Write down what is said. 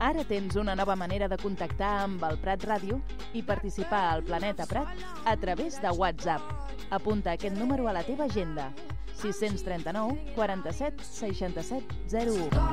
Ara tens una nova manera de contactar amb el Prat Ràdio i participar al Planeta Prat a través de WhatsApp. Apunta aquest número a la teva agenda: 639 47 67 01.